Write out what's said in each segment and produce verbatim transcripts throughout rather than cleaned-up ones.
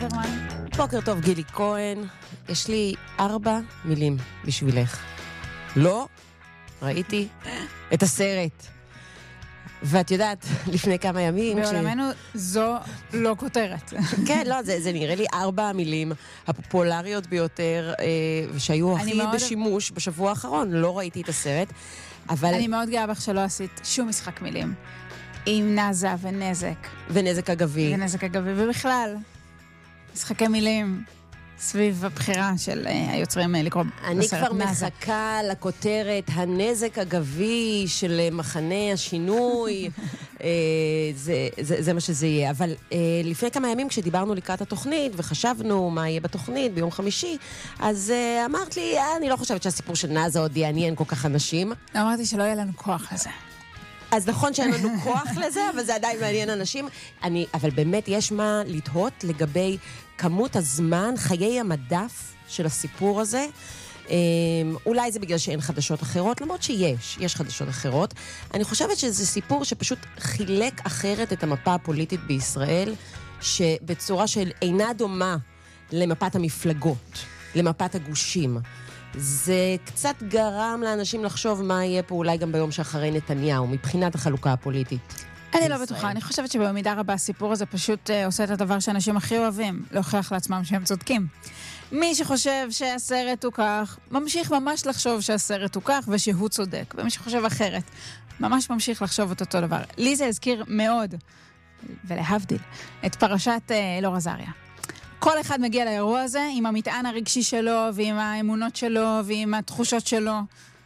אלתרמן. בוקר טוב, גילי כהן. יש לי ארבע מילים בשבילך. לא ראיתי את הסרט. ואת יודעת, לפני כמה ימים... בעולמנו ש... זו לא כותרת. כן, לא, זה, זה נראה לי ארבע המילים הפופולריות ביותר, אה, שהיו הכי מאוד... בשימוש בשבוע האחרון. לא ראיתי את הסרט, אבל... אני מאוד גאה בך שלא עשית שום משחק מילים. עם נזה ונזק. ונזק אגבי. ונזק אגבי, ובכלל, משחקי מילים סביב הבחירה של uh, היוצרים לקרוא בסרט נזה. אני כבר מחכה לכותרת הנזק אגבי של מחנה השינוי. זה, זה, זה מה שזה יהיה. אבל uh, לפני כמה ימים כשדיברנו לקראת התוכנית וחשבנו מה יהיה בתוכנית ביום חמישי, אז uh, אמרת לי, אני לא חושבת שהסיפור של נזה עוד יעניין כל כך אנשים. אמרתי שלא יהיה לנו כוח לזה. אז נכון שאין לנו כוח לזה, אבל זה עדיין מעניין אנשים. אני, אבל באמת יש מה לתהות לגבי כמות הזמן, חיי המדף של הסיפור הזה. אולי זה בגלל שאין חדשות אחרות, למרות שיש, יש חדשות אחרות. אני חושבת שזה סיפור שפשוט חילק אחרת את המפה הפוליטית בישראל, שבצורה של אינה דומה למפת המפלגות, למפת הגושים. זה קצת גרם לאנשים לחשוב מה יהיה פה אולי גם ביום שאחרי נתניהו, מבחינת החלוקה הפוליטית. אני לא בטוחה, אני חושבת שבמידה רבה הסיפור הזה פשוט עושה את הדבר שאנשים הכי אוהבים, להוכיח לעצמם שהם צודקים. מי שחושב שהסרט הוא כך, ממשיך ממש לחשוב שהסרט הוא כך ושהוא צודק, ומי שחושב אחרת, ממש ממשיך לחשוב את אותו דבר. לי זה הזכיר מאוד, ולהבדיל, את פרשת אלאור עזריה. כל אחד מגיע לאירוע הזה עם המטען הרגשי שלו, ועם האמונות שלו, ועם התחושות שלו,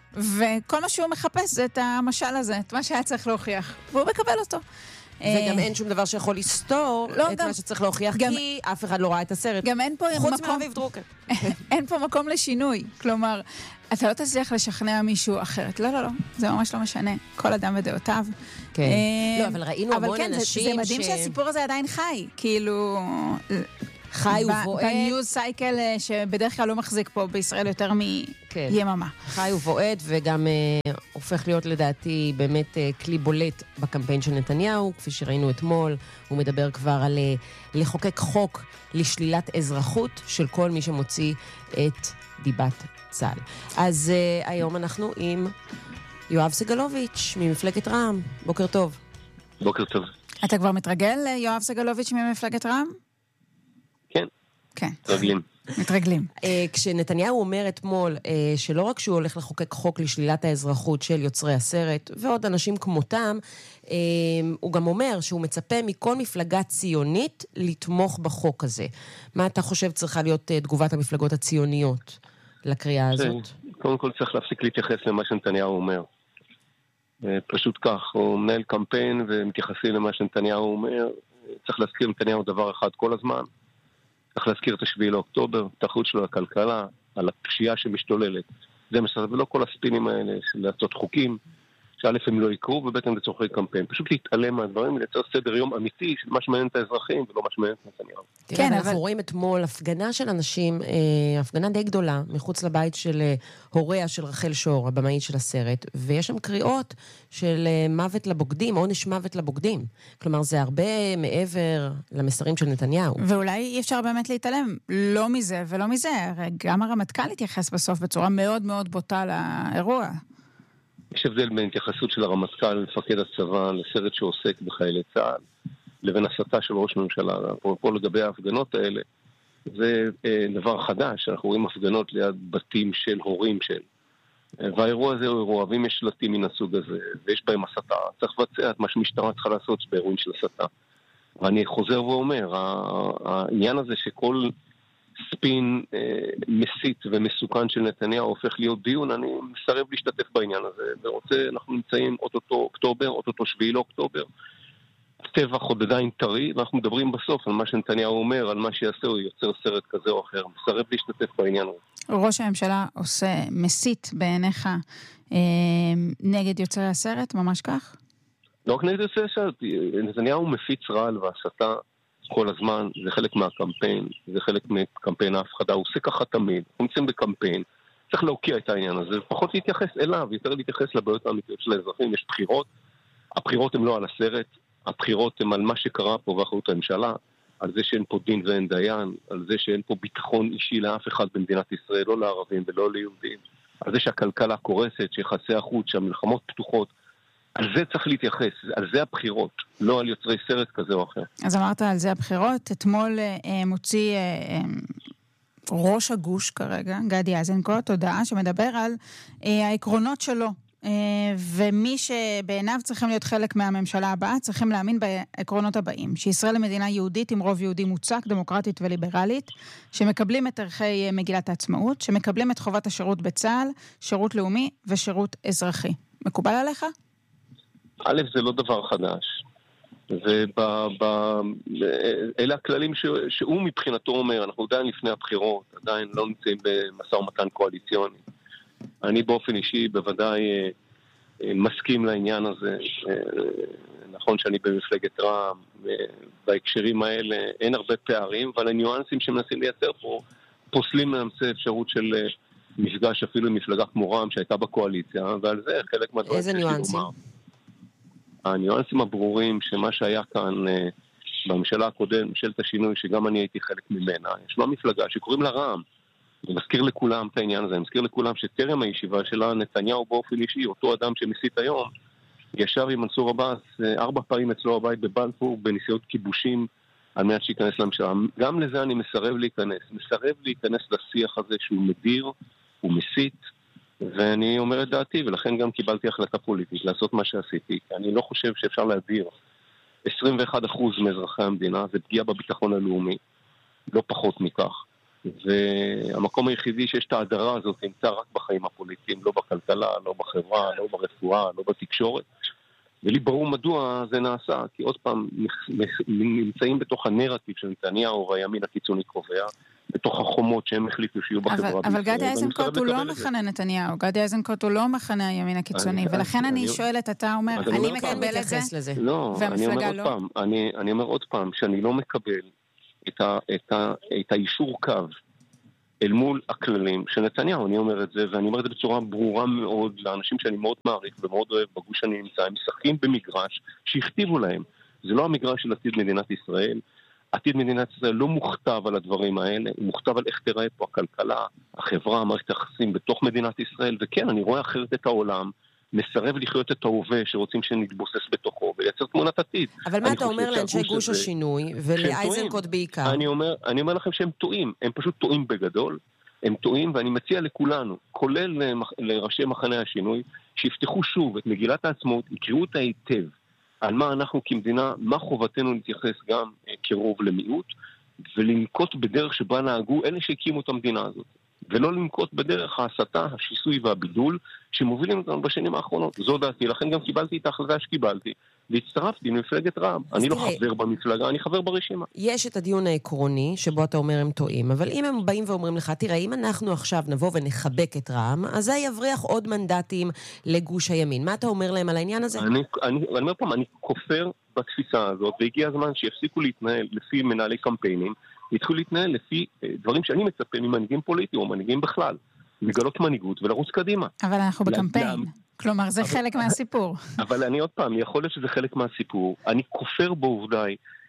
וכל מה שהוא מחפש זה את המשל הזה, את מה שהיה צריך להוכיח, והוא מקבל אותו. וגם אין שום דבר שיכול לסתור את מה שצריך להוכיח, כי אף אחד לא ראה את הסרט. גם אין פה חוץ מאביב דרוקר. אין פה מקום לשינוי, כלומר, אתה לא תצליח לשכנע מישהו אחרת. לא, לא, לא, זה ממש לא משנה. כל אדם ודעותיו. כן. לא, אבל ראינו המון אנשים ש... אבל כן, זה מדהים שהסיפור הזה עדיין חי, כאילו... חי ובועט. בניוז סייקל שבדרך כלל לא מחזיק פה בישראל יותר מיממה. חי ובועט, וגם הופך להיות לדעתי באמת כלי בולט בקמפיין של נתניהו, כפי שראינו אתמול. הוא מדבר כבר על לחוקק חוק לשלילת אזרחות של כל מי שמוציא את דיבת צה"ל. אז היום אנחנו עם יואב סגלוביץ' ממפלגת רע"מ. בוקר טוב. בוקר טוב. אתה כבר מתרגל, יואב סגלוביץ' ממפלגת רע"מ? כן. כן. מתרגלים. מתרגלים. כשנתניהו אומר אתמול שלא רק שהוא הולך לחוקק חוק לשלילת האזרחות של יוצרי הסרט ועוד אנשים כמותם, הוא גם אומר שהוא מצפה מכל מפלגה ציונית לתמוך בחוק הזה. מה אתה חושב צריכה להיות תגובת המפלגות הציוניות לקריאה הזאת? קודם כל צריך להפסיק להתייחס למה שנתניהו אומר. פשוט כך, הוא מנהל קמפיין ומתייחסים למה שנתניהו אומר. צריך להזכיר נתניהו דבר אחד כל הזמן. צריך להזכיר את השביעי לאוקטובר, את האחריות שלו לכלכלה, על הפשיעה שמשתוללת. זה משהו, ולא כל הספינים האלה של לעשות חוקים, שא' הם לא יקרו, ובעצם זה צורכי קמפיין. פשוט להתעלם מהדברים, ולייצר סדר יום אמיתי של מה שמעניין את האזרחים, ולא מה שמעניין את נתניהו. כן, אנחנו רואים אתמול הפגנה של אנשים, הפגנה די גדולה, מחוץ לבית של הוריה של רחל שור, הבמאית של הסרט, ויש שם קריאות של מוות לבוגדים, עונש מוות לבוגדים. כלומר, זה הרבה מעבר למסרים של נתניהו. ואולי אי אפשר באמת להתעלם, לא מזה ולא מזה. הרי גם הרמטכ"ל התייחס בסוף בצורה מאוד מאוד בוטה לאירוע. יש הבדל בין התייחסות של הרמטכ"ל למפקד הצבא לסרט שעוסק בחיילי צה"ל, לבין הסתה של ראש ממשלה. פה, פה לגבי ההפגנות האלה, זה אה, דבר חדש, אנחנו רואים הפגנות ליד בתים של הורים של. והאירוע הזה הוא אירוע, ואם יש שלטים מן הסוג הזה, ויש בהם הסתה, צריך לבצע את מה שמשטרה צריכה לעשות באירועים של הסתה. ואני חוזר ואומר, העניין הזה שכל ספין אה, מסית ומסוכן של נתניהו הופך להיות דיון, אני מסרב להשתתף בעניין הזה, ורוצה, אנחנו נמצאים אוטוטו אוקטובר, אוטוטו שביעי לאוקטובר, הטבח עוד עדיין טרי, ואנחנו מדברים בסוף על מה שנתניהו אומר, על מה שיעשה, הוא יוצר סרט כזה או אחר, מסרב להשתתף בעניין הזה. ראש הממשלה עושה מסית בעיניך אה, נגד יוצרי הסרט, ממש כך? לא רק נגד יוצרי הסרט, נתניהו מפיץ רעל והסתה, כל הזמן, זה חלק מהקמפיין, זה חלק מקמפיין ההפחדה, הוא עושה ככה תמיד, אנחנו נמצאים בקמפיין, צריך להוקיע את העניין הזה, ופחות להתייחס אליו, יותר להתייחס לבעיות האמיתיות של האזרחים, יש בחירות, הבחירות הן לא על הסרט, הבחירות הן על מה שקרה פה באחריות הממשלה, על זה שאין פה דין ואין דיין, על זה שאין פה ביטחון אישי לאף אחד במדינת ישראל, לא לערבים ולא ליהודים, על זה שהכלכלה קורסת, שיחסי החוץ, שהמלחמות פתוחות, על זה צריך להתייחס, על זה הבחירות, לא על יוצרי סרט כזה או אחר. אז אמרת על זה הבחירות, אתמול אה, מוציא אה, אה, ראש הגוש כרגע, גדי איזנקוט, הודעה שמדבר על אה, העקרונות שלו, אה, ומי שבעיניו צריכים להיות חלק מהממשלה הבאה, צריכים להאמין בעקרונות הבאים, שישראל היא מדינה יהודית עם רוב יהודי מוצק, דמוקרטית וליברלית, שמקבלים את ערכי מגילת העצמאות, שמקבלים את חובת השירות בצה"ל, שירות לאומי ושירות אזרחי. מקובל עליך? א', זה לא דבר חדש. ואלה הכללים ש... שהוא מבחינתו אומר, אנחנו עדיין לפני הבחירות, עדיין לא נמצאים במשא ומתן קואליציוני. אני באופן אישי בוודאי מסכים לעניין הזה. נכון שאני במפלגת רע"מ, בהקשרים האלה אין הרבה פערים, אבל הניואנסים שמנסים לייצר פה פוסלים לנמצא אפשרות של מפגש אפילו עם מפלגה כמו רע"מ שהייתה בקואליציה, ועל זה חלק מהדברים איזה ניואנסים? הניואנסים הברורים שמה שהיה כאן אה, בממשלה הקודם, ממשלת השינוי, שגם אני הייתי חלק ממנה, ישנה מפלגה שקוראים לה רע"מ. אני מזכיר לכולם את העניין הזה, אני מזכיר לכולם שטרם הישיבה שלה, נתניהו באופן אישי, אותו אדם שמסית היום, ישב עם מנסור עבאס אה, ארבע פעמים אצלו הבית בבלפור, בניסיונות כיבושים, על מנת שייכנס לממשלה. גם לזה אני מסרב להיכנס. מסרב להיכנס לשיח הזה שהוא מדיר, הוא מסית, ואני אומר את דעתי, ולכן גם קיבלתי החלטה פוליטית לעשות מה שעשיתי. אני לא חושב שאפשר להדיר עשרים ואחד אחוז מאזרחי המדינה, זה פגיעה בביטחון הלאומי, לא פחות מכך. והמקום היחידי שיש את ההדרה הזאת נמצא רק בחיים הפוליטיים, לא בכלכלה, לא בחברה, לא ברפואה, לא בתקשורת. ולי ברור מדוע זה נעשה, כי עוד פעם נמצאים בתוך הנרטיב של נתניהו והימין הקיצוני קובע, בתוך החומות שהם החליטו שיהיו בחברה. אבל, אבל גדי איזנקוט הוא לא מחנה נתניהו, גדי איזנקוט הוא לא מחנה הימין הקיצוני, אני, ולכן אני, אני שואלת, אתה אומר, אני, אני מקבל את זה, לזה. לא, אני אומר, לא? פעם, אני, אני אומר עוד פעם, שאני לא מקבל את, ה, את, ה, את האישור קו אל מול הכללים של נתניהו, אני אומר את זה, ואני אומר את זה בצורה ברורה מאוד לאנשים שאני מאוד מעריך ומאוד אוהב בגוש שאני נמצא, הם משחקים במגרש שהכתיבו להם. זה לא המגרש של עתיד מדינת ישראל, עתיד מדינת ישראל לא מוכתב על הדברים האלה, הוא מוכתב על איך תראה פה הכלכלה, החברה, מערכת היחסים בתוך מדינת ישראל, וכן, אני רואה אחרת את העולם, מסרב לחיות את ההווה שרוצים שנתבוסס בתוכו, ולייצר תמונת עתיד. אבל מה אתה אומר לאנשי גוש השינוי, ולאיזנקוט בעיקר? אני אומר, אני אומר לכם שהם טועים, הם פשוט טועים בגדול, הם טועים, ואני מציע לכולנו, כולל לראשי מחנה השינוי, שיפתחו שוב את מגילת העצמאות, יקראו אותה היטב, על מה אנחנו כמדינה, מה חובתנו להתייחס גם כרוב למיעוט, ולנקוט בדרך שבה נהגו אלה שהקימו את המדינה הזאת. ולא לנקוט בדרך ההסתה, השיסוי והבידול, שמובילים אותנו בשנים האחרונות. זו דעתי, לכן גם קיבלתי את ההחלטה שקיבלתי, והצטרפתי למפלגת רע"מ. אני תראה, לא חבר במפלגה, אני חבר ברשימה. יש את הדיון העקרוני, שבו אתה אומר הם טועים, אבל אם הם באים ואומרים לך, תראה, אם אנחנו עכשיו נבוא ונחבק את רע"מ, אז זה יבריח עוד מנדטים לגוש הימין. מה אתה אומר להם על העניין הזה? אני, אני, אני אומר פעם, אני כופר בתפיסה הזאת, והגיע הזמן שיפסיקו להתנהל לפי מנהלי קמפיינים, יתחילו להתנהל לפי דברים שאני מצפה ממנהיגים פוליטיים או מנהיגים בכלל, לגלות מנהיגות ולרוץ קדימה. אבל אנחנו בקמפיין, כלומר זה חלק מהסיפור. אבל אני עוד פעם, יכול להיות שזה חלק מהסיפור. אני כופר בעובדה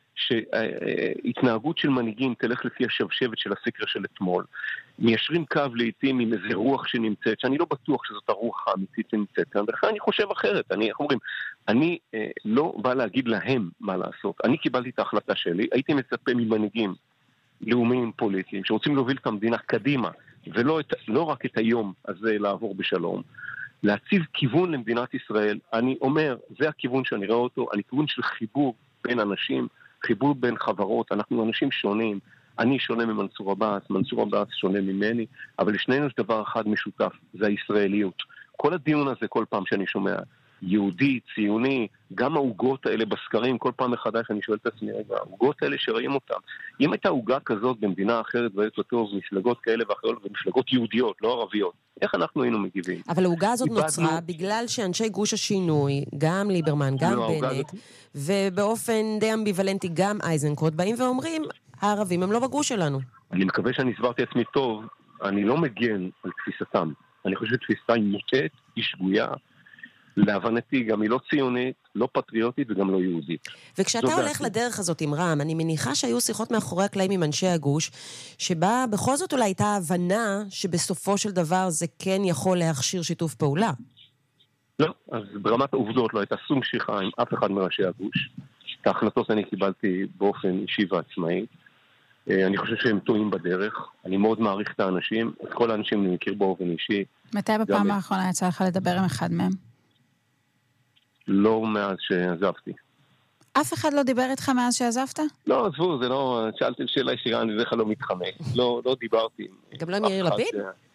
שהתנהגות של מנהיגים תלך לפי השבשבת של הסקר של אתמול. מיישרים קו לעתים עם איזה רוח שנמצאת, שאני לא בטוח שזאת הרוח האמיתית שנמצאת כאן, ולכן אני חושב אחרת. אני, איך אומרים, אני אה, לא בא להגיד להם מה לעשות. אני קיבלתי את ההחלטה שלי, הייתי מצפה ממנהיגים לאומיים פוליטיים, שרוצים להוביל את המדינה קדימה, ולא את, לא רק את היום הזה לעבור בשלום, להציב כיוון למדינת ישראל. אני אומר, זה הכיוון שאני רואה אותו, אני כיוון של חיבור בין אנשים, חיבור בין חברות, אנחנו אנשים שונים, אני שונה ממנסור עבאס, מנסור עבאס שונה ממני, אבל לשנינו יש דבר אחד משותף, זה הישראליות. כל הדיון הזה, כל פעם שאני שומע, יהודי, ציוני, גם ההוגות האלה בסקרים, כל פעם מחדש אני שואל את עצמי, רגע, ההוגות האלה שראים אותם, אם הייתה הוגה כזאת במדינה אחרת, והיית טוב, מפלגות כאלה ואחרות, ומפלגות יהודיות, לא ערביות, איך אנחנו היינו מגיבים? אבל ההוגה הזאת נוצרה בגלל שאנשי גוש השינוי, גם ליברמן, גם בנט, ובאופן די אמביוולנטי גם איזנקוט, באים ואומרים, הערבים הם לא בגוש שלנו. אני מקווה שאני הסברתי עצמי טוב, אני לא מגן על תפיסתם. אני חושב שתפיסה היא מוטעת, היא שגויה, להבנתי גם היא לא ציונית, לא פטריוטית וגם לא יהודית. וכשאתה הולך לדרך הזאת עם רם, אני מניחה שהיו שיחות מאחורי הקלעים עם אנשי הגוש, שבה בכל זאת אולי הייתה הבנה שבסופו של דבר זה כן יכול להכשיר שיתוף פעולה. לא, אז ברמת העובדות לא הייתה שום שיחה עם אף אחד מראשי הגוש. את ההחלטות אני קיבלתי באופן אישי ועצמאי. אני חושב שהם טועים בדרך. אני מאוד מעריך את האנשים. את כל האנשים אני מכיר באופן אישי. מתי בפעם האחרונה יצא לך לדבר עם אחד מהם? לא מאז שעזבתי. אף אחד לא דיבר איתך מאז שעזבת? לא, עזבו, זה לא... שאלתי שאלה ישירה, אני בדרך כלל לא מתחמק. לא, לא דיברתי. גם לא עם יאיר לפיד?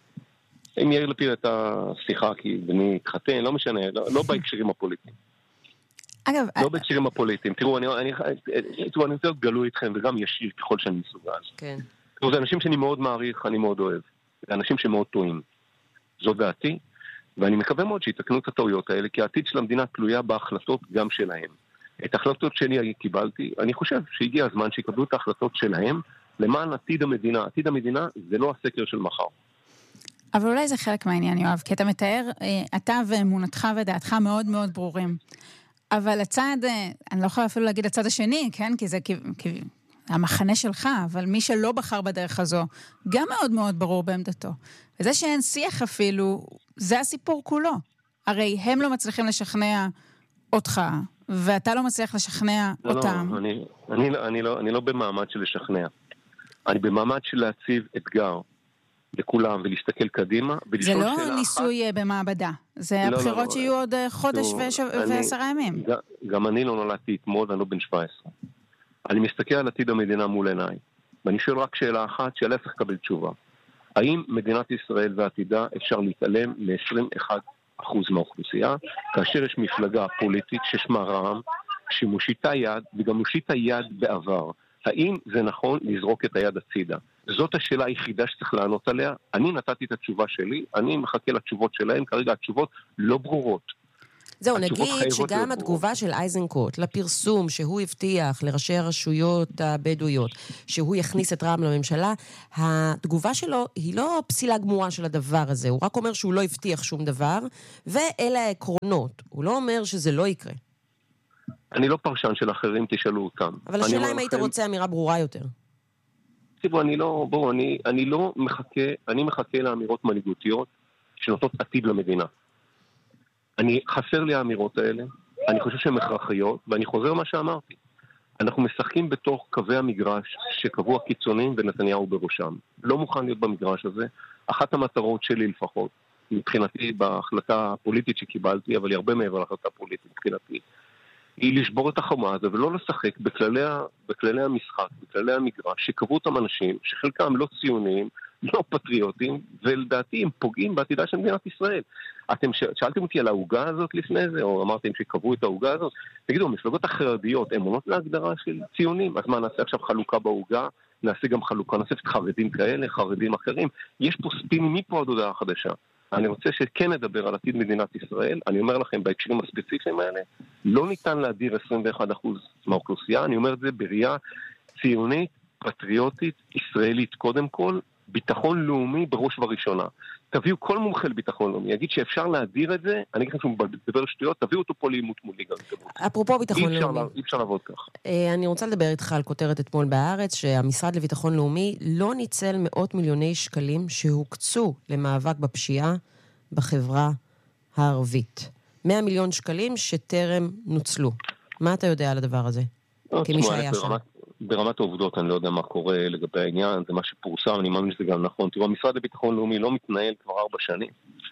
עם יאיר לפיד הייתה שיחה, כי בני התחתן, לא משנה, לא, לא בהקשרים הפוליטיים. אגב... לא בהקשרים הפוליטיים. תראו, אני, אני, תראו, אני רוצה להיות גלוי איתכם, וגם ישיר ככל שאני מסוגל. כן. תראו, זה אנשים שאני מאוד מעריך, אני מאוד אוהב. זה אנשים שמאוד טועים. זו דעתי, ואני מקווה מאוד שיתקנו את הטעויות האלה, כי העתיד של המדינה תלויה בהחלטות גם שלהם. את ההחלטות שלי קיבלתי, אני חושב שהגיע הזמן שיקבלו את ההחלטות שלהם, למען עתיד המדינה. עתיד המדינה זה לא הסקר של מחר. אבל אולי זה חלק מהעניין, יואב, כי אתה מתאר, אתה ואמונתך ודעתך מאוד מאוד ברורים. אבל הצד, אני לא יכולה אפילו להגיד הצד השני, כן? כי זה כי, המחנה שלך, אבל מי שלא בחר בדרך הזו, גם מאוד מאוד ברור בעמדתו. וזה שאין שיח אפילו, זה הסיפור כולו. הרי הם לא מצליחים לשכנע אותך, ואתה לא מצליח לשכנע לא, אותם. לא, אני, אני, אני, לא, אני לא במעמד של לשכנע. אני במעמד של להציב אתגר לכולם ולהסתכל קדימה. זה לא ניסוי אחת. במעבדה. זה לא, הבחירות לא, לא, שיהיו עוד חודש לא, וש... אני, ועשרה ימים. גם, גם אני לא נולדתי אתמול, אני לא בן שבע עשרה. אני מסתכל על עתיד המדינה מול עיניי. ואני שואל רק שאלה אחת, שאלה צריך לקבל תשובה. האם מדינת ישראל ועתידה אפשר להתעלם מ-עשרים ואחד אחוז מהאוכלוסייה, כאשר יש מפלגה פוליטית ששמה רע"מ, שמושיטה יד, וגם מושיטה יד בעבר. האם זה נכון לזרוק את היד הצידה? זאת השאלה היחידה שצריך לענות עליה. אני נתתי את התשובה שלי, אני מחכה לתשובות שלהם, כרגע התשובות לא ברורות. זהו, נגיד שגם התגובה של איזנקוט לפרסום שהוא הבטיח לראשי הרשויות הבדואיות, שהוא יכניס את רע"מ לממשלה, התגובה שלו היא לא פסילה גמורה של הדבר הזה, הוא רק אומר שהוא לא הבטיח שום דבר, ואלה העקרונות, הוא לא אומר שזה לא יקרה. אני לא פרשן של אחרים, תשאלו אותם. אבל השאלה אם היית רוצה אמירה ברורה יותר. תראו, אני לא, בואו, אני, אני לא מחכה, אני מחכה לאמירות מנהיגותיות שנותנות עתיד למדינה. אני, חסר לי האמירות האלה, אני חושב שהן הכרחיות, ואני חוזר מה שאמרתי. אנחנו משחקים בתוך קווי המגרש שקבעו הקיצונים ונתניהו בראשם. לא מוכן להיות במגרש הזה. אחת המטרות שלי לפחות, מבחינתי בהחלטה הפוליטית שקיבלתי, אבל היא הרבה מעבר להחלטה הפוליטית מבחינתי, היא לשבור את החומה הזו ולא לשחק בכללי, בכללי המשחק, בכללי המגרש, שקבעו אותם אנשים שחלקם לא ציוניים, לא פטריוטים, ולדעתי הם פוגעים בעתידה של מדינת ישראל. אתם שאלתם אותי על ההוגה הזאת לפני זה, או אמרתם שקבעו את ההוגה הזאת? תגידו, המפלגות החרדיות, הן עונות להגדרה של ציונים, אז מה, נעשה עכשיו חלוקה בהוגה, נעשה גם חלוקה נוספת חרדים כאלה, חרדים אחרים. יש פה ספינים מפה עד הודעה חדשה. אני רוצה שכן נדבר על עתיד מדינת ישראל. אני אומר לכם, בהקשרים הספציפיים האלה, לא ניתן להדיר עשרים ואחד אחוז מהאוכלוסייה. אני אומר את זה בראייה ציונית, פטריוטית, ישראלית קודם כל, ביטחון לאומי בראש וראשונה. תביאו כל מומחה לביטחון לאומי, יגיד שאפשר להדיר את זה, אני אגיד לכם שהוא מדבר שטויות, תביאו אותו פה לאימות מולי גם. אפרופו ביטחון לאומי. אי אפשר לעבוד כך. אני רוצה לדבר איתך על כותרת אתמול בארץ, שהמשרד לביטחון לאומי לא ניצל מאות מיליוני שקלים שהוקצו למאבק בפשיעה בחברה הערבית. מאה מיליון שקלים שטרם נוצלו. מה אתה יודע על הדבר הזה? כמי שהיה שם. ברמת העובדות אני לא יודע מה קורה לגבי העניין, זה מה שפורסם, אני מאמין שזה גם נכון. תראו, המשרד לביטחון לאומי לא מתנהל כבר ארבע שנים.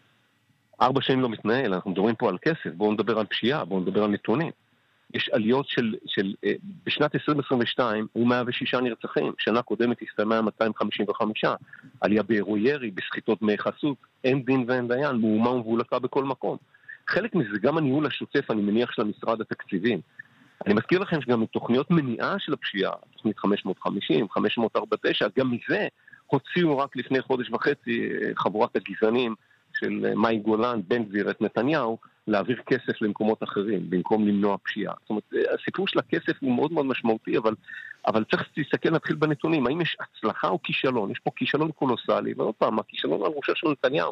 ארבע שנים לא מתנהל, אנחנו מדברים פה על כסף, בואו נדבר על פשיעה, בואו נדבר על נתונים. יש עליות של, של בשנת עשרים עשרים ושתיים, הוא מאה ושישה נרצחים, שנה קודמת הסתיימה מאתיים חמישים וחמישה, עלייה באירועי ירי, בסחיטות מי חסות, אין דין ואין דיין, מהומה ומבולקה בכל מקום. חלק מזה גם הניהול השוטף, אני מניח, של המשרד התקציבים. אני מזכיר לכם שגם מתוכניות מניעה של הפשיעה, תוכנית חמש מאות וחמישים, חמש מאות ארבעים ותשע, גם מזה הוציאו רק לפני חודש וחצי חבורת הגזענים של מאי גולן, בן גביר, את נתניהו, להעביר כסף למקומות אחרים, במקום למנוע פשיעה. זאת אומרת, הסיפור של הכסף הוא מאוד מאוד משמעותי, אבל, אבל צריך להסתכל, נתחיל בנתונים, האם יש הצלחה או כישלון? יש פה כישלון קולוסלי, ועוד פעם, הכישלון על ראשה של נתניהו.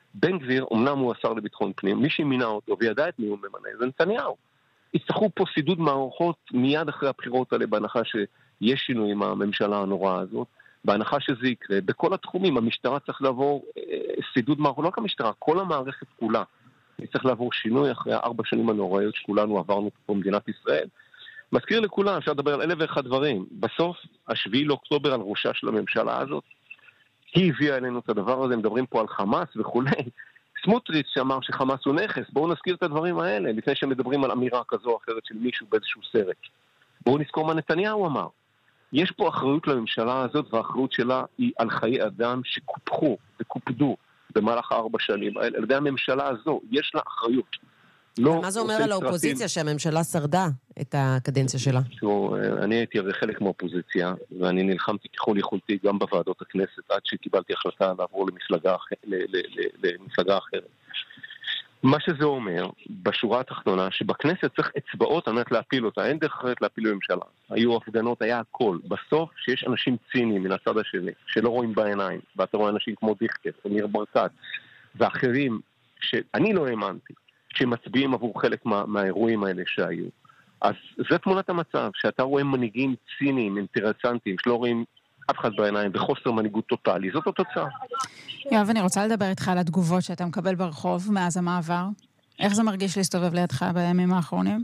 בן גביר, אמנם הוא השר לביטחון פנים, מי שמינה אותו וידע את מי הוא ממנה, זה נתניהו. יצטרכו פה סידוד מערכות מיד אחרי הבחירות האלה, בהנחה שיש שינוי עם הממשלה הנוראה הזאת, בהנחה שזה יקרה, בכל התחומים, המשטרה צריך לעבור סידוד מערכות, לא רק המשטרה, כל המערכת כולה, צריך לעבור שינוי אחרי ארבע שנים הנוראיות שכולנו עברנו פה במדינת ישראל. מזכיר לכולם, אפשר לדבר על אלף ואחד דברים. בסוף, השביעי לאוקטובר על ראשה של הממשלה הזאת, היא הביאה אלינו את הדבר הזה, מדברים פה על חמאס וכולי. סמוטריץ' שאמר שחמאס הוא נכס, בואו נזכיר את הדברים האלה, לפני שמדברים על אמירה כזו או אחרת של מישהו באיזשהו סרט. בואו נזכור מה נתניהו אמר. יש פה אחריות לממשלה הזאת, והאחריות שלה היא על חיי אדם שקופחו וקופדו במהלך ארבע שנים. על ידי הממשלה הזו, יש לה אחריות. לא מה זה אומר על האופוזיציה שהממשלה שרדה את הקדנציה שלה? אני הייתי הרי חלק מהאופוזיציה, ואני נלחמתי ככל יכולתי גם בוועדות הכנסת, עד שקיבלתי החלטה לעבור למפלגה, למפלגה אחרת. מה שזה אומר, בשורה התחתונה, שבכנסת צריך אצבעות על מנת להפיל אותה, אין דרך אחרת להפיל בממשלה. היו הפגנות, היה הכל. בסוף, שיש אנשים ציניים מן הצד השני, שלא רואים בעיניים, ואתה רואה אנשים כמו דיכטר, ניר ברקת, ואחרים, שאני לא האמנתי, שמצביעים עבור חלק מה, מהאירועים האלה שהיו. אז זה תמונת המצב, שאתה רואה מנהיגים ציניים, אינטרסנטיים, שלא רואים אף אחד בעיניים, וחוסר מנהיגות טוטלי, זאת התוצאה. יואב, אני רוצה לדבר איתך על התגובות שאתה מקבל ברחוב מאז המעבר. איך זה מרגיש להסתובב לידך בימים האחרונים?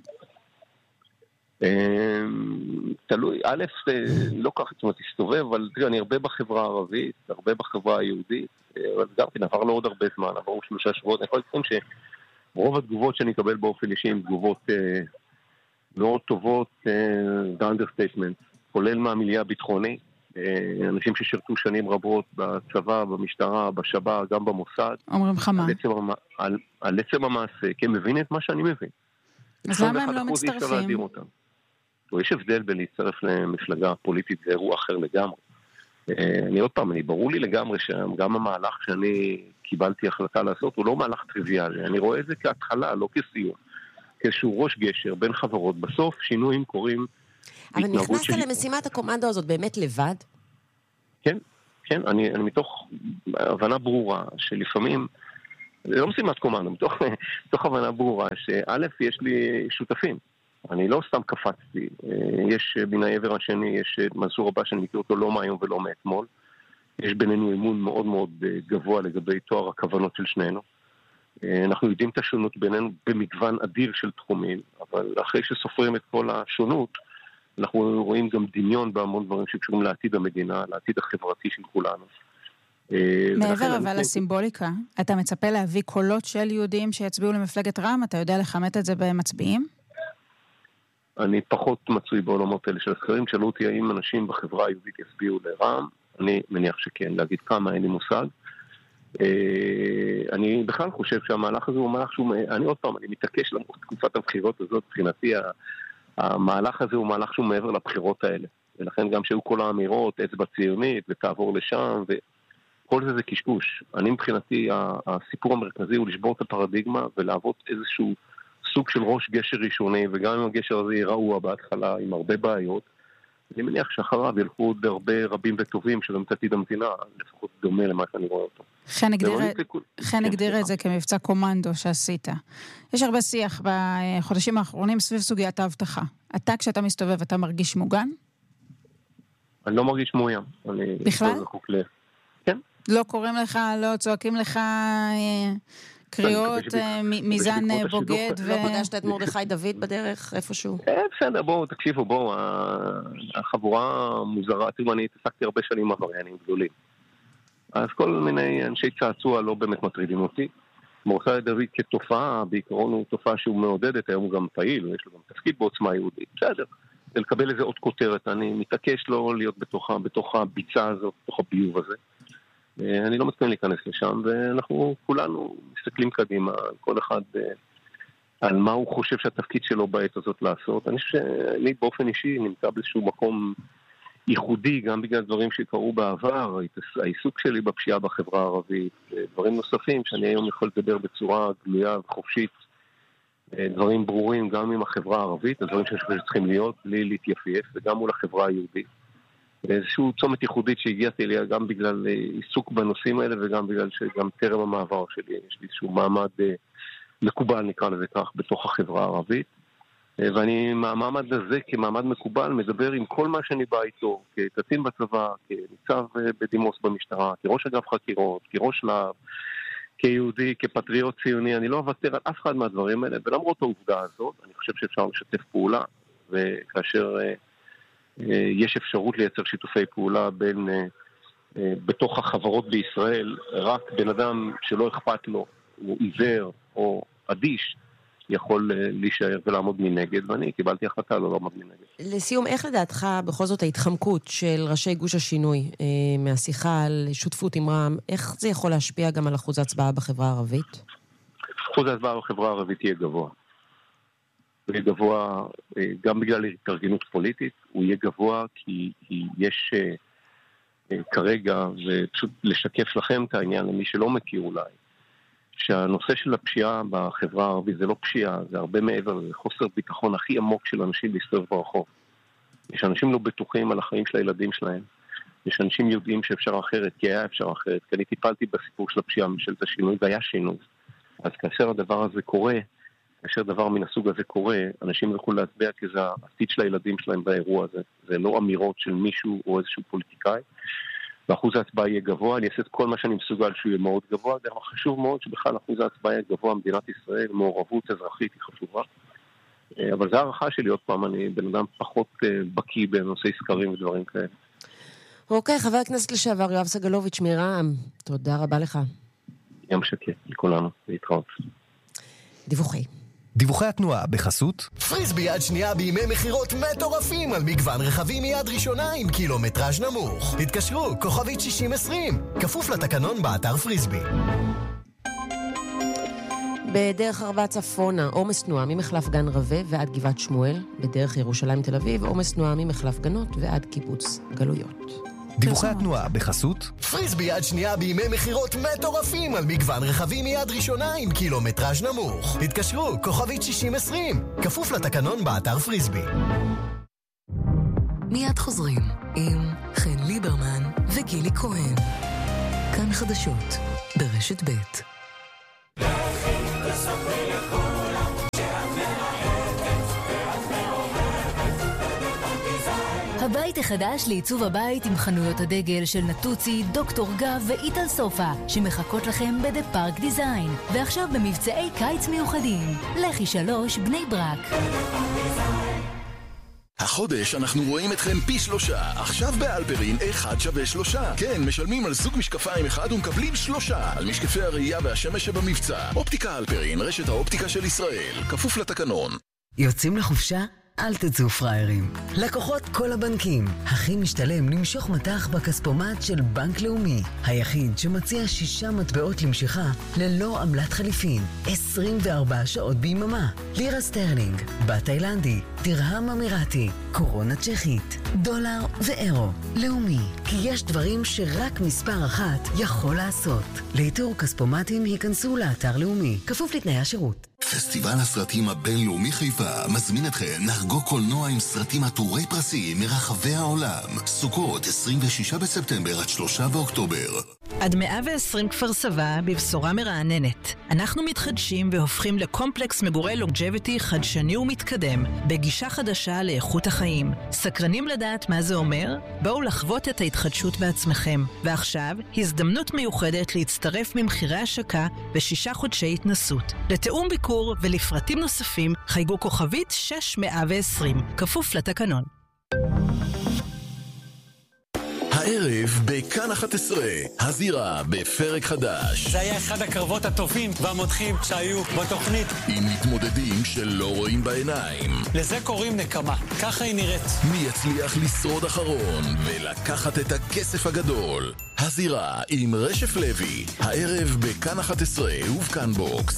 תלוי, א', לא כך, זאת אומרת, להסתובב, אבל תראה, אני הרבה בחברה הערבית, הרבה בחברה היהודית, אבל גם כן, עבר לא עוד הרבה זמן, עברו שלושה שבועות, אני יכול לציין שרוב התגובות שאני אקבל באופן אישי הן תגובות מאוד טובות, באנדרסטייטמנט, כולל מהמיליה הביטחוני, אנשים ששירתו שנים רבות בצבא, במשטרה, בשב"כ, גם במוסד. אומרים לך מה? על, על עצם המעשה, כי הם מבינים את מה שאני מבין. אז למה הם לא מצטרפים? יש הבדל בין להצטרף למפלגה פוליטית, זה אירוע אחר לגמרי. אני עוד פעם, אני ברור לי לגמרי שגם המהלך שאני קיבלתי החלטה לעשות, הוא לא מהלך טריוויאלי. אני רואה את זה כהתחלה, לא כסיום. כשהוא ראש גשר בין חברות. בסוף שינויים קורים. אבל נכנסת למשימת הקומנדו הזאת באמת לבד? כן, כן. אני, אני מתוך הבנה ברורה שלפעמים, זה לא משימת קומנדו, מתוך, מתוך הבנה ברורה שא' יש לי שותפים. אני לא סתם קפצתי. יש בין העבר השני, יש מנסור הבא שאני מכיר אותו לא מהיום ולא מאתמול. יש בינינו אמון מאוד מאוד גבוה לגבי תואר הכוונות של שנינו. אנחנו יודעים את השונות בינינו במגוון אדיר של תחומים, אבל אחרי שסופרים את כל השונות, אנחנו רואים גם דמיון בהמון דברים שקשורים לעתיד המדינה, לעתיד החברתי של כולנו. מעבר אבל לסימבוליקה, אתה מצפה להביא קולות של יהודים שיצביעו למפלגת רע"מ? אתה יודע לכמת את זה במצביעים? אני פחות מצוי בעולמות האלה של הסקרים. שאלו אותי האם אנשים בחברה היהודית יצביעו לרע"מ, אני מניח שכן, להגיד כמה, אין לי מושג. אני בכלל חושב שהמהלך הזה הוא מהלך שהוא, אני עוד פעם, אני מתעקש למרות תקופת הבחירות הזאת, מבחינתי המהלך הזה הוא מהלך שהוא מעבר לבחירות האלה, ולכן גם שהיו כל האמירות, אצבע ציונית ותעבור לשם, וכל זה זה קשקוש. אני מבחינתי, הסיפור המרכזי הוא לשבור את הפרדיגמה ולעבוד איזשהו סוג של ראש גשר ראשוני, וגם אם הגשר הזה יראו בהתחלה עם הרבה בעיות, אני מניח שאחריו ילכו עוד הרבה רבים וטובים שגם עתיד המדינה, לפחות דומה למה שאני רואה אותו. חן הגדיר את זה כמבצע קומנדו שעשית. יש הרבה שיח בחודשים האחרונים סביב סוגיית ההבטחה. אתה, כשאתה מסתובב, אתה מרגיש מוגן? אני לא מרגיש מאוים. בכלל? כן. לא קוראים לך, לא צועקים לך קריאות, מיזן בוגד ו... לא פגשת את מרדכי דוד בדרך איפשהו? בסדר, בואו, תקשיבו, בואו, החבורה מוזרה, תראו, אני התעסקתי הרבה שנים עבריינים גדולים. אז כל מיני אנשי צעצוע לא באמת מטרידים אותי. מרדכי דוד כתופעה, בעיקרון הוא תופעה שהוא מעודדת, היום הוא גם פעיל, יש לו גם תפקיד בעוצמה יהודית. בסדר, זה לקבל איזה עוד כותרת, אני מתעקש לא להיות בתוכה, בתוך הביצה הזאת, בתוך הביוב הזה. אני לא מתכוון להיכנס לשם, ואנחנו כולנו מסתכלים קדימה, כל אחד על מה הוא חושב שהתפקיד שלו בעת הזאת לעשות. אני חושב שאני באופן אישי נמצא באיזשהו מקום ייחודי, גם בגלל דברים שקרו בעבר, העיסוק שלי בפשיעה בחברה הערבית, דברים נוספים שאני היום יכול לדבר בצורה גלויה וחופשית, דברים ברורים גם עם החברה הערבית, הדברים שצריכים להיות בלי להתייפייף, וגם מול החברה היהודית. איזשהו צומת ייחודית שהגיעתי אליה גם בגלל עיסוק בנושאים האלה וגם בגלל שגם טרם המעבר שלי יש לי איזשהו מעמד מקובל, נקרא לזה כך, בתוך החברה הערבית. ואני מהמעמד הזה כמעמד מקובל מדבר עם כל מה שאני בא איתו, כקצין בצבא, כניצב בדימוס במשטרה, כראש אגף חקירות, כראש להב, כיהודי, כפטריוט ציוני. אני לא אוותר על אף אחד מהדברים האלה, ולמרות העובדה הזאת, אני חושב שאפשר לשתף פעולה, וכאשר יש אפשרות לייצר שיתופי פעולה בין, בתוך החברות בישראל, רק בן אדם שלא אכפת לו, הוא עיוור או אדיש, יכול להישאר ולעמוד מנגד, ואני קיבלתי החלטה לא לעמוד מנגד. לסיום, איך לדעתך בכל זאת ההתחמקות של ראשי גוש השינוי אה, מהשיחה על שותפות עם רע"מ, איך זה יכול להשפיע גם על אחוז ההצבעה בחברה הערבית? אחוז ההצבעה בחברה הערבית יהיה גבוה. הוא יהיה גבוה אה, גם בגלל התארגנות פוליטית, הוא יהיה גבוה כי, כי יש אה, אה, כרגע, ופשוט לשקף לכם את העניין למי שלא מכיר אולי, שהנושא של הפשיעה בחברה הערבית זה לא פשיעה, זה הרבה מעבר, זה חוסר ביטחון הכי עמוק של אנשים להסתובב ברחוב. יש אנשים לא בטוחים על החיים של הילדים שלהם. יש אנשים יודעים שאפשר אחרת, כי היה אפשר אחרת. כי אני טיפלתי בסיפור של הפשיעה של השינוי, והיה שינוי. אז כאשר הדבר הזה קורה, כאשר דבר מן הסוג הזה קורה, אנשים יוכלו להצביע כי זה העתיד של הילדים שלהם באירוע הזה. זה לא אמירות של מישהו או איזשהו פוליטיקאי. ואחוז ההצבעה יהיה גבוה, אני אעשה את כל מה שאני מסוגל שהוא יהיה מאוד גבוה, זה חשוב מאוד שבכלל אחוז ההצבעה יהיה גבוה במדינת ישראל, מעורבות אזרחית היא חשובה, אבל זו הערכה שלי, עוד פעם, אני בן אדם פחות בקיא בנושאי סקרים ודברים כאלה. אוקיי, חבר הכנסת לשעבר יואב סגלוביץ' מרע"מ, תודה רבה לך. ים שקט לכולנו, להתראות. דיווחי. דיווחי התנועה בחסות פריסבי יד שנייה בימי מחירות מטורפים על מגוון רכבים מיד ראשונה עם קילומטראז' נמוך. התקשרו, כוכבית שישים עשרים, כפוף לתקנון באתר פריסבי. בדרך ערבה צפונה, עומס תנועה ממחלף גן רווה ועד גבעת שמואל. בדרך ירושלים תל אביב, עומס תנועה ממחלף גנות ועד קיבוץ גלויות. דיווחי התנועה בחסות פריסבי יד שנייה בימי מחירות מטורפים על מגוון רכבים מיד ראשונה עם קילומטראז' נמוך. התקשרו, כוכבית שישים עשרים, כפוף לתקנון באתר פריסבי. מיד חוזרים עם חן ליברמן וגילי כהן. כאן חדשות ברשת ב'. הבית החדש לעיצוב הבית עם חנויות הדגל של נטוצי, דוקטור גב ואיטל סופה שמחכות לכם בדה פארק דיזיין, ועכשיו במבצעי קיץ מיוחדים. לכי שלוש בני ברק. החודש אנחנו רואים אתכם פי שלושה. עכשיו באלפרין אחד שווה שלושה. כן, משלמים על סוג משקפיים אחד ומקבלים שלושה על משקפי הראייה והשמש שבמבצע. אופטיקה אלפרין, רשת האופטיקה של ישראל, כפוף לתקנון. יוצאים לחופשה? אל תצאו פריירים. לקוחות כל הבנקים. הכי משתלם למשוך מטח בכספומט של בנק לאומי. היחיד שמציע שישה מטבעות למשיכה ללא עמלת חליפין. עשרים וארבע שעות ביממה. לירה סטרלינג, בת תאילנדי, דרהם אמירתי, קורונה צ'כית, דולר ואירו. לאומי. כי יש דברים שרק מספר אחת יכול לעשות. לאיתור כספומטים היכנסו לאתר לאומי. כפוף לתנאי השירות. פסטיבל הסרטים הבינלאומי חיפה מזמין אתכם לחגוג קולנוע עם סרטים עטורי פרסים מרחבי העולם. סוכות עשרים ושישה בספטמבר עד שלושה באוקטובר. עד מאה ועשרים כפר סבא בבשורה מרעננת. אנחנו מתחדשים והופכים לקומפלקס מגורי לונג'ביטי חדשני ומתקדם, בגישה חדשה לאיכות החיים. סקרנים לדעת מה זה אומר? בואו לחוות את ההתחדשות בעצמכם. ועכשיו, הזדמנות מיוחדת להצטרף ממחירי השקה בשישה חודשי התנסות. לתאום ביקור ולפרטים נוספים, חייגו כוכבית שש מאה ועשרים, כפוף לתקנון. הערב בכאן אחת עשרה, הזירה בפרק חדש. זה היה אחד הקרבות הטובים והמותחים שהיו בתוכנית. עם מתמודדים שלא רואים בעיניים. לזה קוראים נקמה, ככה היא נראית. מי יצליח לשרוד אחרון ולקחת את הכסף הגדול? הזירה עם רשף לוי, הערב בכאן אחת עשרה ובכאן בוקס.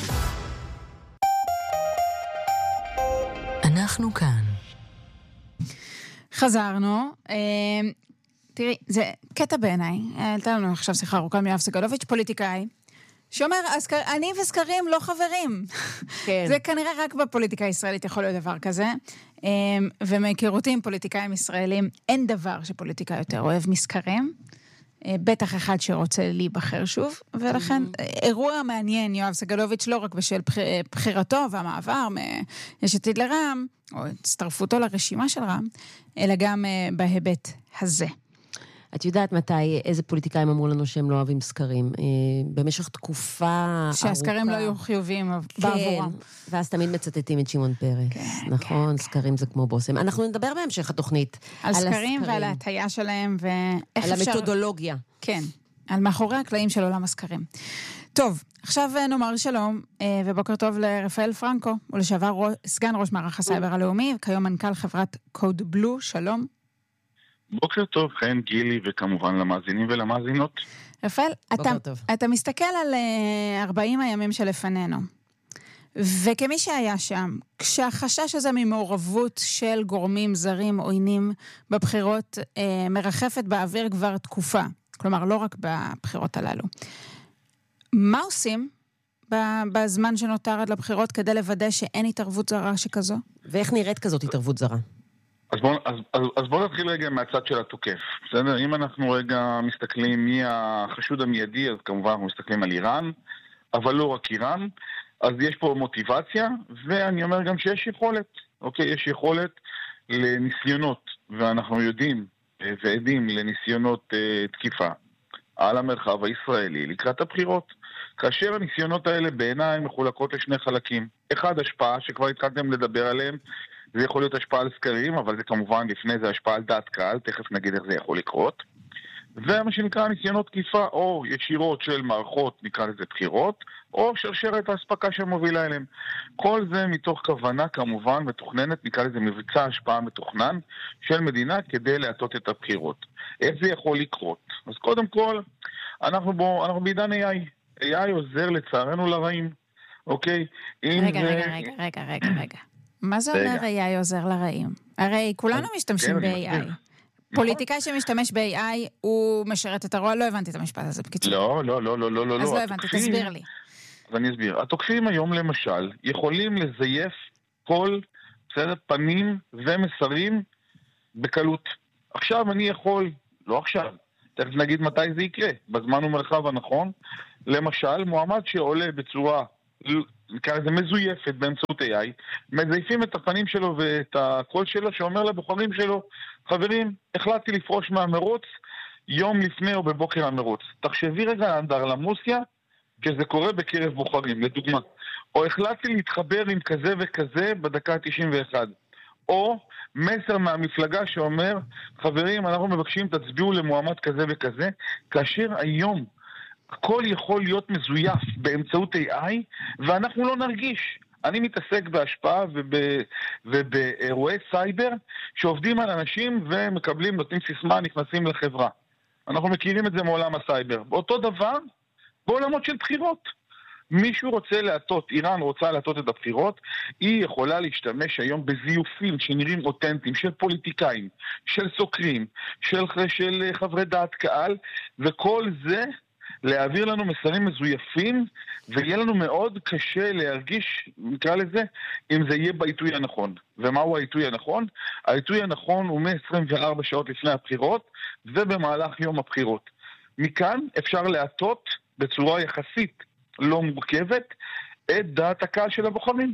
אנחנו כאן. חזרנו. תראי, זה קטע בעיניי. הייתה לנו עכשיו שיחה ארוכה מיואב סגלוביץ', פוליטיקאי, שאומר, אני וסקרים לא חברים. כן. זה כנראה רק בפוליטיקה הישראלית יכול להיות דבר כזה. ומהיכרותי עם פוליטיקאים ישראלים, אין דבר שפוליטיקאי יותר אוהב מסקרים. בטח אחד שרוצה להיבחר שוב, ולכן אירוע מעניין, יואב סגלוביץ', לא רק בשל בחירתו והמעבר מיש עתיד לרע"מ, או הצטרפותו לרשימה של רע"מ, אלא גם בהיבט הזה. את יודעת מתי, איזה פוליטיקאים אמרו לנו שהם לא אוהבים סקרים? במשך תקופה ארוכה. שהסקרים לא היו חיוביים בעבורם. כן, ואז תמיד מצטטים את שמעון פרס. נכון, סקרים זה כמו בוסם. אנחנו נדבר בהמשך התוכנית. על סקרים ועל ההטיה שלהם, ואיך אפשר... על המתודולוגיה. כן, על מאחורי הקלעים של עולם הסקרים. טוב, עכשיו נאמר שלום, ובוקר טוב לרפאל פרנקו, ולשעבר סגן ראש מערך הסייבר הלאומי, וכיום מנכ"ל חברת קוד בלו, שלום. בוקר טוב, חן, גילי, וכמובן למאזינים ולמאזינות. רפאל, אתה, אתה מסתכל על ארבעים הימים שלפנינו, וכמי שהיה שם, כשהחשש הזה ממעורבות של גורמים זרים עוינים בבחירות אה, מרחפת באוויר כבר תקופה, כלומר לא רק בבחירות הללו, מה עושים בזמן שנותר עד לבחירות כדי לוודא שאין התערבות זרה שכזו? ואיך נראית כזאת התערבות זרה? אז בואו אז, אז, אז בוא נתחיל רגע מהצד של התוקף, בסדר? אם אנחנו רגע מסתכלים מי החשוד המיידי, אז כמובן אנחנו מסתכלים על איראן, אבל לא רק איראן, אז יש פה מוטיבציה, ואני אומר גם שיש יכולת, אוקיי? יש יכולת לניסיונות, ואנחנו יודעים ועדים לניסיונות אה, תקיפה על המרחב הישראלי לקראת הבחירות, כאשר הניסיונות האלה בעיניי מחולקות לשני חלקים. אחד, השפעה שכבר התחלתם לדבר עליהם, זה יכול להיות השפעה על סקרים, אבל זה כמובן לפני זה השפעה על דעת קהל, תכף נגיד איך זה יכול לקרות. זה מה שנקרא ניסיונות תקיפה, או ישירות של מערכות, נקרא לזה בחירות, או שרשרת ההספקה שמובילה אליהם. כל זה מתוך כוונה כמובן מתוכננת, נקרא לזה מבצע השפעה מתוכנן של מדינה כדי להטות את הבחירות. איך זה יכול לקרות? אז קודם כל, אנחנו, בו, אנחנו בעידן איי איי. איי איי עוזר לצערנו לרעים, אוקיי? רגע, זה... רגע, רגע, רגע, רגע, רגע. מה זה אומר איי איי עוזר לרעים? הרי כולנו משתמשים ב-איי איי. פוליטיקאי שמשתמש ב-איי איי הוא משרת את הרוע, לא הבנתי את המשפט הזה בקיצור. לא, לא, לא, לא, לא. אז לא הבנתי, תסביר לי. אז אני אסביר. התוקפים היום למשל יכולים לזייף כל בסדר, פנים ומסרים בקלות. עכשיו אני יכול, לא עכשיו, תכף נגיד מתי זה יקרה, בזמן ומרחב הנכון, למשל מועמד שעולה בצורה נקרא לזה מזויפת באמצעות איי איי, מזייפים את הפנים שלו ואת הקול שלו שאומר לבוחרים שלו, חברים, החלטתי לפרוש מהמרוץ יום לפני או בבוקר המרוץ. תחשבי רגע על אנדרלמוסיה שזה קורה בקרב בוחרים, לדוגמה. או החלטתי להתחבר עם כזה וכזה בדקה ה-תשעים ואחת. או מסר מהמפלגה שאומר, חברים, אנחנו מבקשים תצביעו למועמד כזה וכזה, כאשר היום הכל יכול להיות מזויף באמצעות איי איי, ואנחנו לא נרגיש. אני מתעסק בהשפעה וב, ובאירועי סייבר שעובדים על אנשים ומקבלים, נותנים סיסמה, נכנסים לחברה. אנחנו מכירים את זה מעולם הסייבר. באותו דבר, בעולמות של בחירות. מישהו רוצה להטות, איראן רוצה להטות את הבחירות, היא יכולה להשתמש היום בזיופים שנראים אותנטיים של פוליטיקאים, של סוקרים, של, של חברי דעת קהל, וכל זה להעביר לנו מסרים מזויפים, ויהיה לנו מאוד קשה להרגיש, נקרא לזה, אם זה יהיה בעיתוי הנכון. ומהו העיתוי הנכון? העיתוי הנכון הוא מ-עשרים וארבע שעות לפני הבחירות, ובמהלך יום הבחירות. מכאן אפשר להטות בצורה יחסית לא מורכבת את דעת הקהל של הבוחרים.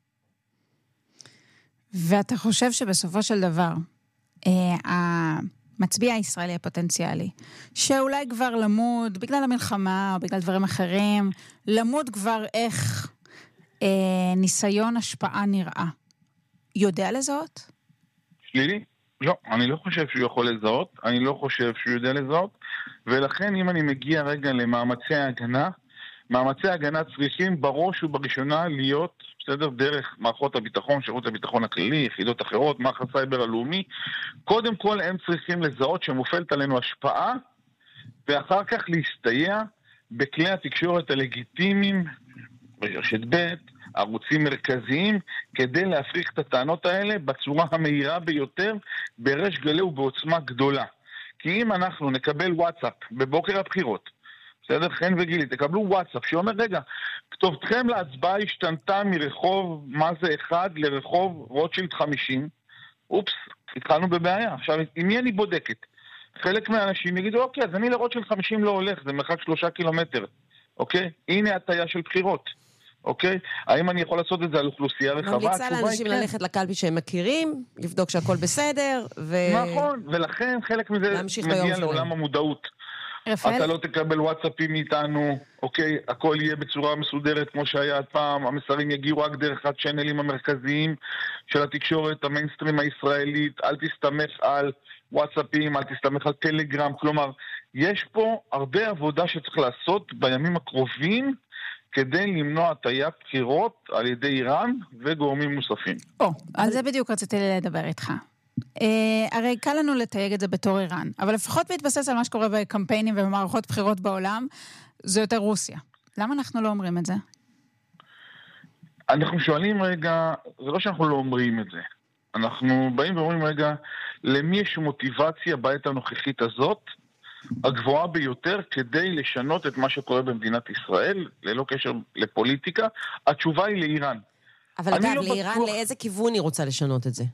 ואתה חושב שבסופו של דבר, אה, מצביע הישראלי הפוטנציאלי, שאולי כבר למוד, בגלל המלחמה או בגלל דברים אחרים, למוד כבר איך אה, ניסיון השפעה נראה. יודע לזהות? שלילי? לא, אני לא חושב שהוא יכול לזהות, אני לא חושב שהוא יודע לזהות, ולכן אם אני מגיע רגע למאמצי ההגנה, מאמצי ההגנה צריכים בראש ובראשונה להיות, בסדר, דרך מערכות הביטחון, שירות הביטחון הכללי, יחידות אחרות, מערך הסייבר הלאומי. קודם כל הם צריכים לזהות שמופעלת עלינו השפעה, ואחר כך להסתייע בכלי התקשורת הלגיטימיים, ברשת ב', ערוצים מרכזיים, כדי להפריך את הטענות האלה בצורה המהירה ביותר, ברש גלי ובעוצמה גדולה. כי אם אנחנו נקבל וואטסאפ בבוקר הבחירות, בסדר? חן וגילי, תקבלו וואטסאפ שאומר, רגע, כתובתכם להצבעה השתנתה מרחוב מה זה אחד לרחוב רוטשילד חמישים. אופס, התחלנו בבעיה. עכשיו, עם מי אני בודקת? חלק מהאנשים יגידו, אוקיי, אז אני לרוטשילד חמישים לא הולך, זה מרחק שלושה קילומטר. אוקיי? הנה הטיה של בחירות. אוקיי? האם אני יכול לעשות את זה על אוכלוסייה רחבה? ממליצה לאנשים ללכת לקלפי שהם מכירים, לבדוק שהכל בסדר, ו... נכון, ולכן חלק מזה מגיע לעולם המודעות. אתה לא תקבל וואטסאפים מאיתנו, אוקיי? הכל יהיה בצורה מסודרת כמו שהיה פעם, המסרים יגיעו רק דרך הצ'אנלים המרכזיים של התקשורת, המיינסטרים הישראלית, אל תסתמך על וואטסאפים, אל תסתמך על טלגרם, כלומר, יש פה הרבה עבודה שצריך לעשות בימים הקרובים, כדי למנוע הטיה בחירות על ידי איראן וגורמים נוספים. או, על זה בדיוק רציתי לדבר איתך. הרי קל לנו לתייג את זה בתור איראן, אבל לפחות מתבסס על מה שקורה בקמפיינים ובמערכות בחירות בעולם, זה יותר רוסיה. למה אנחנו לא אומרים את זה? אנחנו שואלים רגע, זה לא שאנחנו לא אומרים את זה. אנחנו באים ואומרים רגע, למי יש מוטיבציה בעת הנוכחית הזאת, הגבוהה ביותר כדי לשנות את מה שקורה במדינת ישראל, ללא קשר לפוליטיקה? התשובה היא לאיראן. אבל אגב, לא לאיראן, בטוח... לאיזה כיוון היא רוצה לשנות את זה?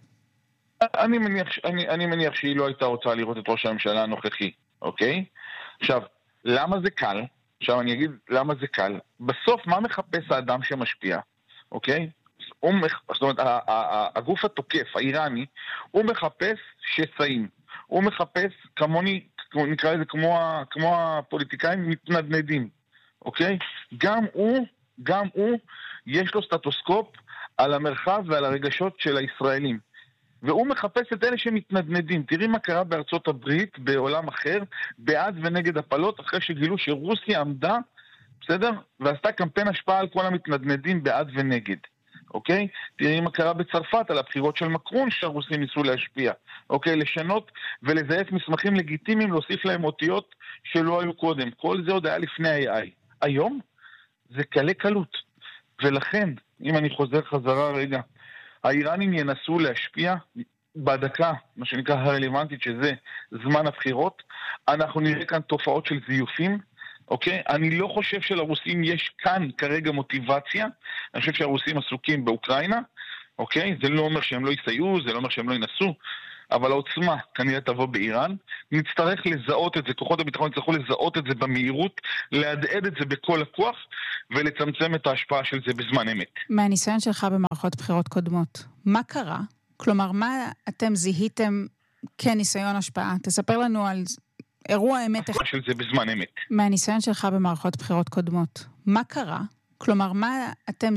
אני מניח, אני, אני מניח שהיא לא הייתה רוצה לראות את ראש הממשלה הנוכחי, אוקיי? עכשיו, למה זה קל? עכשיו אני אגיד למה זה קל. בסוף, מה מחפש האדם שמשפיע? אוקיי? הוא, זאת אומרת, הגוף התוקף, האיראני, הוא מחפש שסעים. הוא מחפש כמוני, נקרא לזה כמו, כמו הפוליטיקאים מתנדנדים, אוקיי? גם הוא, גם הוא, יש לו סטטוסקופ על המרחב ועל הרגשות של הישראלים. והוא מחפש את אלה שמתנדנדים. תראי מה קרה בארצות הברית, בעולם אחר, בעד ונגד הפלות, אחרי שגילו שרוסיה עמדה, בסדר? ועשתה קמפיין השפעה על כל המתנדנדים בעד ונגד. אוקיי? תראי מה קרה בצרפת על הבחירות של מקרון שהרוסים ניסו להשפיע. אוקיי? לשנות ולזייף מסמכים לגיטימיים, להוסיף להם אותיות שלא היו קודם. כל זה עוד היה לפני ה-איי איי. היום זה קלה קלות. ולכן, אם אני חוזר חזרה רגע, האיראנים ינסו להשפיע בדקה, מה שנקרא הרלוונטית, שזה זמן הבחירות. אנחנו נראה כאן תופעות של זיופים, אוקיי? אני לא חושב שלרוסים יש כאן כרגע מוטיבציה, אני חושב שהרוסים עסוקים באוקראינה, אוקיי? זה לא אומר שהם לא יסייעו, זה לא אומר שהם לא ינסו, אבל העוצמה כנראה תבוא באיראן. נצטרך לזהות את זה, כוחות הביטחון יצטרכו לזהות את זה במהירות, להדהד את זה בכל הכוח, ולצמצם את ההשפעה של זה בזמן אמת. מהניסיון שלך במערכות בחירות קודמות, מה קרה? כלומר, מה אתם זיהיתם כניסיון השפעה? תספר לנו על אירוע אמת אחד. של זה בזמן אמת. מהניסיון שלך במערכות בחירות קודמות, מה קרה? כלומר, מה אתם